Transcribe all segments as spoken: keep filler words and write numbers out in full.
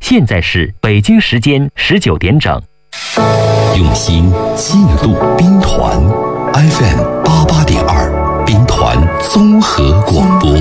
现在是北京时间十九点整。 用心记录兵团 F M 八八点二，兵团综合广播。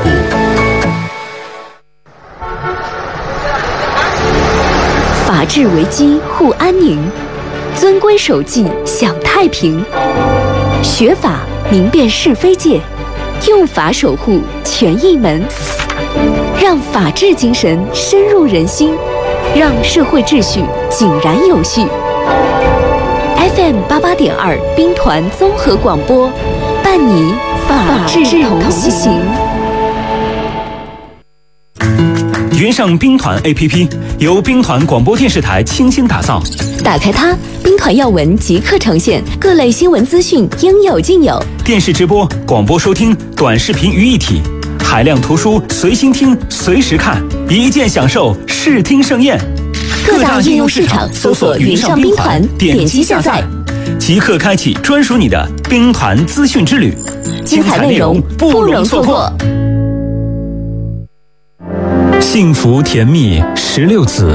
法治为基护安宁，遵规守纪享太平。学法明辨是非界，用法守护权益门，让法治精神深入人心，让社会秩序井然有序。F M 八八点二兵团综合广播，伴你法治同行。 云上兵团 A P P 由兵团广播电视台倾心打造， 打开它，兵团要闻即刻呈现，各类新闻资讯应有尽有。 电视直播、广播收听、短视频于一体，海量图书随心听、随时看，一键享受视听盛宴。 各大应用市场搜索云上兵团，点击下载， 即刻开启专属你的兵团资讯之旅， 精彩内容不容错过。 幸福甜蜜十六子，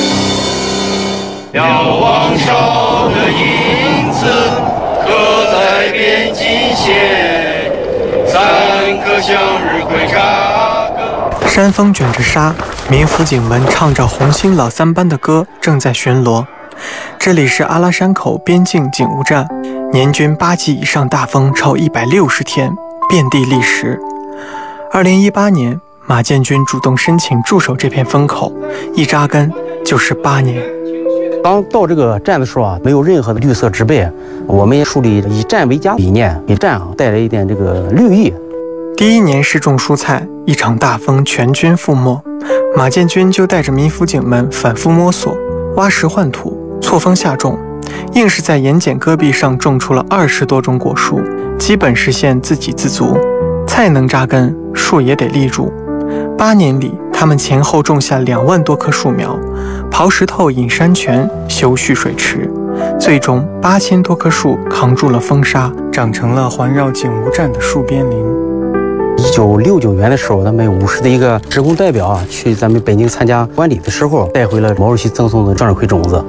遥望少的影子刻在边境线，三颗向日葵扎根。 山风卷着沙，民辅警们唱着红星老三班的歌，正在巡逻。这里是阿拉山口边境警务站，年均八级以上大风超一百六十天，遍地砾石。二零一八年，马建军主动申请驻守这片风口，一扎根就是八年。 刚到这个站的时候啊，没有任何的绿色植被，我们树立以站为家理念，给站啊带来一点这个绿意。 第一年是种蔬菜，一场大风全军覆没，马建军就带着民辅警们反复摸索，挖石换土，错峰下种，硬是在盐碱戈壁上种出了二十多种果树，基本实现自给自足。菜能扎根，树也得立住。八年里，他们前后种下两万多棵树苗，刨石头引山泉，修蓄水池，最终八千多棵树扛住了风沙，长成了环绕警务站的树边林。 一九六九年的时候，咱们五十的一个职工代表啊，去咱们北京参加观礼的时候，带回了毛主席赠送的向日葵种子。